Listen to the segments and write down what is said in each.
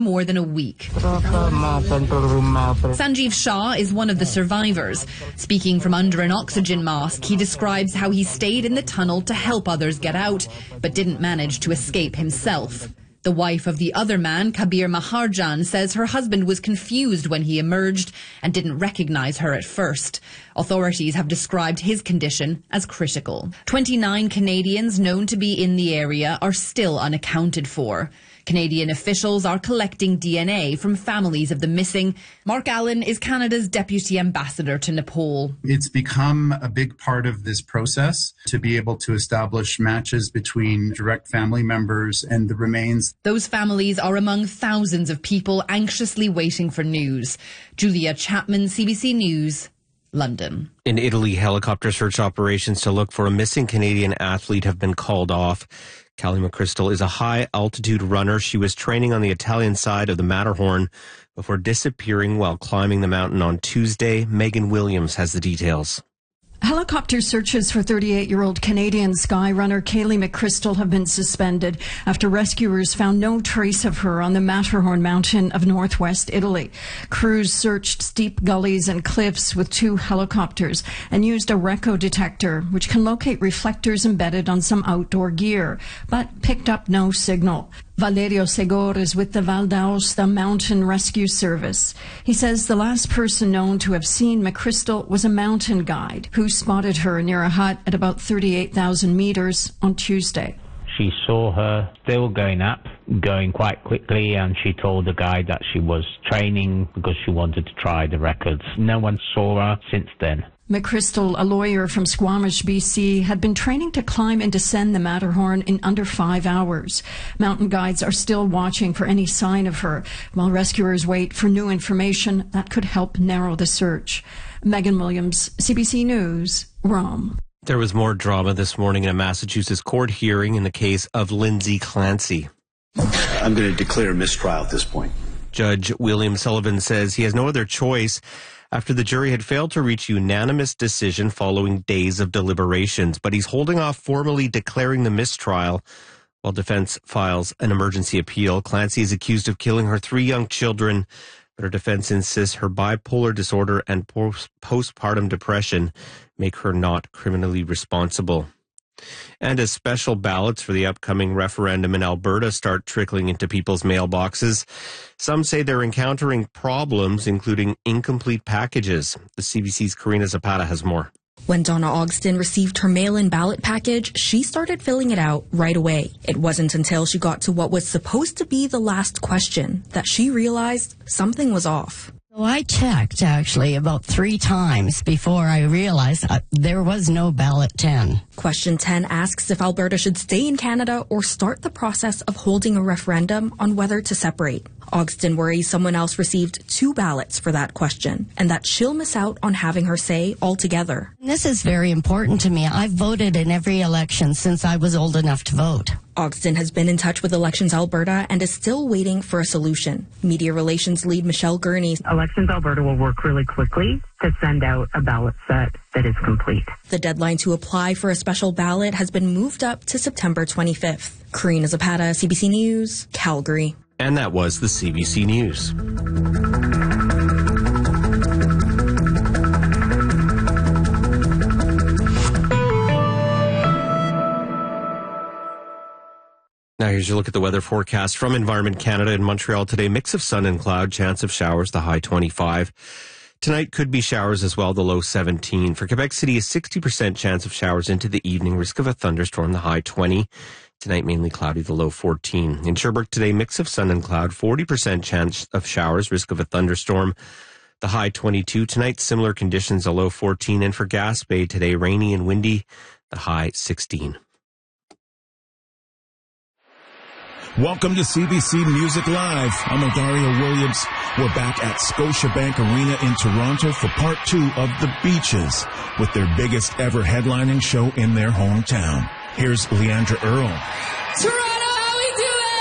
more than a week. Sanjeev Shah is one of the survivors. Speaking from under an oxygen mask, he describes how he stayed in the tunnel to help others get out, but didn't manage to escape himself. The wife of the other man, Kabir Maharjan, says her husband was confused when he emerged and didn't recognize her at first. Authorities have described his condition as critical. 29 Canadians known to be in the area are still unaccounted for. Canadian officials are collecting DNA from families of the missing. Mark Allen is Canada's deputy ambassador to Nepal. It's become a big part of this process to be able to establish matches between direct family members and the remains. Those families are among thousands of people anxiously waiting for news. Julia Chapman, CBC News, London. In Italy, helicopter search operations to look for a missing Canadian athlete have been called off. Callie McChrystal is a high-altitude runner. She was training on the Italian side of the Matterhorn before disappearing while climbing the mountain on Tuesday. Megan Williams has the details. Helicopter searches for 38-year-old Canadian sky runner Callie McChrystal have been suspended after rescuers found no trace of her on the Matterhorn mountain of northwest Italy. Crews searched steep gullies and cliffs with 2 helicopters and used a Reco detector, which can locate reflectors embedded on some outdoor gear, but picked up no signal. Valerio Segor is with the Val d'Aosta Mountain Rescue Service. He says the last person known to have seen McChrystal was a mountain guide who spotted her near a hut at about 38,000 meters on Tuesday. She saw her still going up, going quite quickly, and she told the guide that she was training because she wanted to try the records. No one saw her since then. McChrystal, a lawyer from Squamish, BC, had been training to climb and descend the Matterhorn in under 5 hours. Mountain guides are still watching for any sign of her, while rescuers wait for new information that could help narrow the search. Megan Williams, CBC News, Rome. There was more drama this morning in a Massachusetts court hearing in the case of Lindsay Clancy. I'm going to declare mistrial at this point. Judge William Sullivan says he has no other choice after the jury had failed to reach unanimous decision following days of deliberations, but he's holding off formally declaring the mistrial while defense files an emergency appeal. Clancy is accused of killing her 3 young children, but her defense insists her bipolar disorder and postpartum depression make her not criminally responsible. And as special ballots for the upcoming referendum in Alberta start trickling into people's mailboxes, some say they're encountering problems, including incomplete packages. The CBC's Karina Zapata has more. When Donna Ogston received her mail-in ballot package, she started filling it out right away. It wasn't until she got to what was supposed to be the last question that she realized something was off. Well, I checked, actually, about 3 times before I realized there was no ballot 10. Question 10 asks if Alberta should stay in Canada or start the process of holding a referendum on whether to separate. Ogston worries someone else received 2 ballots for that question and that she'll miss out on having her say altogether. This is very important to me. I've voted in every election since I was old enough to vote. Ogston has been in touch with Elections Alberta and is still waiting for a solution. Media relations lead Michelle Gurney. Elections Alberta will work really quickly to send out a ballot set that is complete. The deadline to apply for a special ballot has been moved up to September 25th. Karina Zapata, CBC News, Calgary. And that was the CBC News. Now here's your look at the weather forecast from Environment Canada. In Montreal today, mix of sun and cloud, chance of showers, the high 25. Tonight could be showers as well, the low 17. For Quebec City, a 60% chance of showers into the evening, risk of a thunderstorm, the high 20. Tonight, mainly cloudy, the low 14. In Sherbrooke today, mix of sun and cloud, 40% chance of showers, risk of a thunderstorm, the high 22. Tonight, similar conditions, a low 14. And for Gaspé today, rainy and windy, the high 16. Welcome to CBC Music Live. I'm Odario Williams. We're back at Scotiabank Arena in Toronto for part 2 of The Beaches with their biggest ever headlining show in their hometown. Here's Leandra Earl. Toronto, how we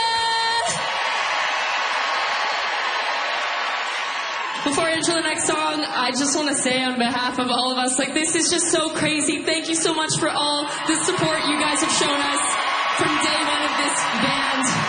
doing? Before I enter the next song, I just want to say on behalf of all of us, this is just so crazy. Thank you so much for all the support you guys have shown us from day one of this band.